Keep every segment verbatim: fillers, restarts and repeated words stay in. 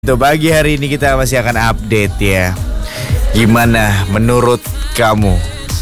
Tuh, pagi hari ini kita masih akan update ya. Gimana menurut kamu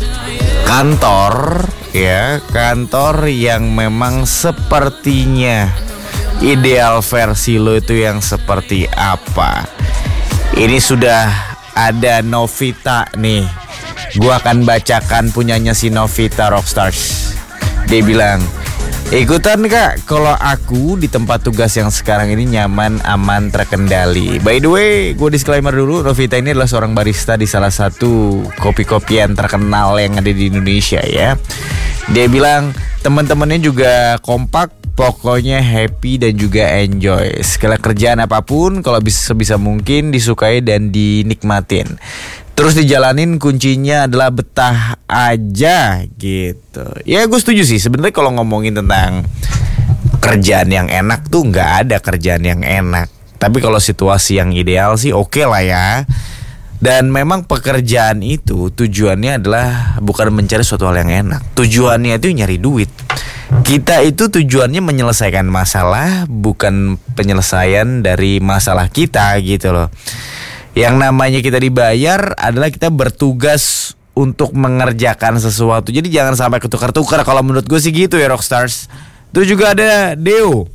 kantor ya, kantor yang memang sepertinya ideal versi lo itu yang seperti apa? Ini sudah ada Novita nih. Gua akan bacakan punyanya si Novita Rockstars. Dia bilang, ikutan kak, kalau aku di tempat tugas yang sekarang ini nyaman, aman, terkendali. By the way, gue disclaimer dulu, Novita ini adalah seorang barista di salah satu kopi-kopian terkenal yang ada di Indonesia ya. Dia bilang teman-temannya juga kompak, pokoknya happy dan juga enjoy. Segala kerjaan apapun kalau bisa sebisa mungkin disukai dan dinikmatin. Terus dijalanin, kuncinya adalah betah aja gitu. Ya gue setuju sih. Sebenarnya kalau ngomongin tentang kerjaan yang enak tuh nggak ada kerjaan yang enak. Tapi kalau situasi yang ideal sih oke lah ya. Dan memang pekerjaan itu tujuannya adalah bukan mencari suatu hal yang enak. Tujuannya itu nyari duit. Kita itu tujuannya menyelesaikan masalah, bukan penyelesaian dari masalah kita gitu loh. Yang namanya kita dibayar adalah kita bertugas untuk mengerjakan sesuatu. Jadi jangan sampai ketukar-tukar. Kalau menurut gue sih gitu ya Rockstars. Itu juga ada Deo.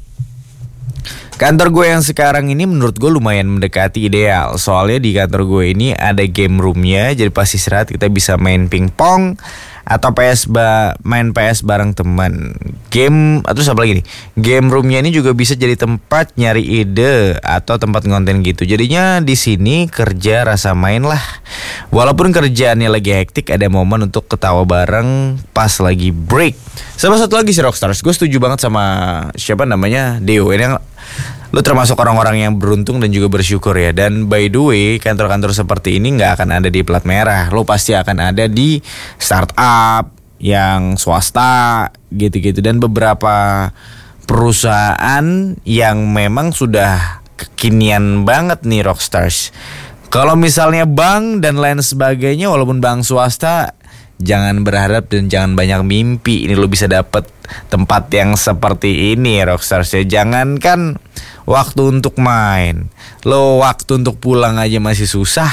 Kantor gue yang sekarang ini menurut gue lumayan mendekati ideal. Soalnya di kantor gue ini ada game roomnya. Jadi pas istirahat kita bisa main pingpong atau P S ba, main P S bareng teman. Game atau apa lagi nih? Game roomnya ini juga bisa jadi tempat nyari ide atau tempat ngonten gitu. Jadinya di sini kerja rasa main lah. Walaupun kerjaannya lagi hektik, ada momen untuk ketawa bareng pas lagi break. Sama satu lagi si Rockstars, gue setuju banget sama siapa namanya Deo. Ini yang lu termasuk orang-orang yang beruntung dan juga bersyukur ya. Dan by the way, kantor-kantor seperti ini gak akan ada di plat merah. Lu pasti akan ada di startup, yang swasta, gitu-gitu. Dan beberapa perusahaan yang memang sudah kekinian banget nih Rockstars. Kalau misalnya bank dan lain sebagainya, walaupun bank swasta, jangan berharap dan jangan banyak mimpi. Ini lo bisa dapet tempat yang seperti ini Rockstars ya. Jangankan waktu untuk main, lo waktu untuk pulang aja masih susah.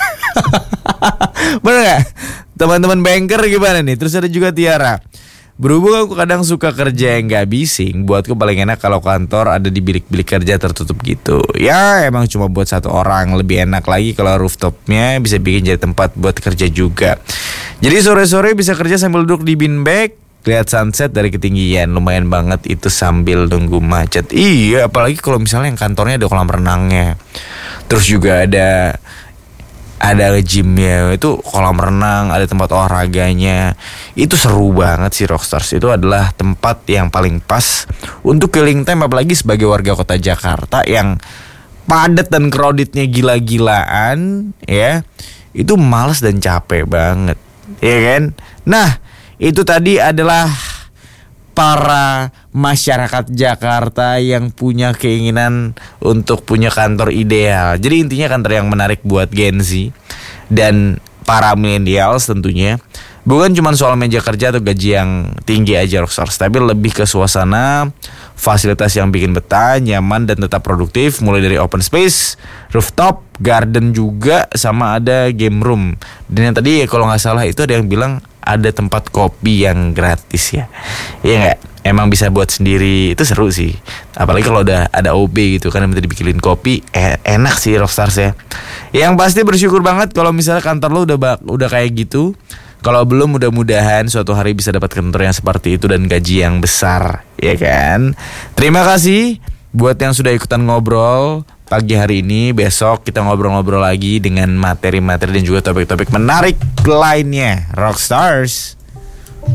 Bener gak? Teman-teman banker gimana nih? Terus ada juga Tiara. Berhubung aku kadang suka kerja yang gak bising, buatku paling enak kalau kantor ada di bilik-bilik kerja tertutup gitu. Ya emang cuma buat satu orang. Lebih enak lagi kalau rooftopnya bisa bikin jadi tempat buat kerja juga. Jadi sore-sore bisa kerja sambil duduk di beanbag, lihat sunset dari ketinggian. Lumayan banget itu sambil nunggu macet. Iya, apalagi kalau misalnya yang kantornya ada kolam renangnya. Terus juga ada ada gymnya, itu kolam renang, ada tempat olahraganya. Itu seru banget sih Rockstars. Itu adalah tempat yang paling pas untuk killing time, apalagi sebagai warga kota Jakarta yang padat dan crowdednya gila-gilaan ya. Itu malas dan capek banget, ya kan? Nah, itu tadi adalah para masyarakat Jakarta yang punya keinginan untuk punya kantor ideal. Jadi intinya kantor yang menarik buat Gen Z dan para millennials tentunya. Bukan cuma soal meja kerja atau gaji yang tinggi aja Rockstars, tapi lebih ke suasana, fasilitas yang bikin betah, nyaman dan tetap produktif. Mulai dari open space, rooftop, garden juga, sama ada game room. Dan yang tadi kalau gak salah itu ada yang bilang ada tempat kopi yang gratis ya. Iya gak? Emang bisa buat sendiri, itu seru sih. Apalagi kalau udah ada O B gitu kan, yang minta dibikinin kopi, eh, enak sih Rockstars ya. Yang pasti bersyukur banget kalau misalnya kantor lo udah bak- udah kayak gitu. Kalau belum, mudah-mudahan suatu hari bisa dapat kantor yang seperti itu dan gaji yang besar, ya kan? Terima kasih buat yang sudah ikutan ngobrol pagi hari ini. Besok kita ngobrol-ngobrol lagi dengan materi-materi dan juga topik-topik menarik lainnya. Rockstars.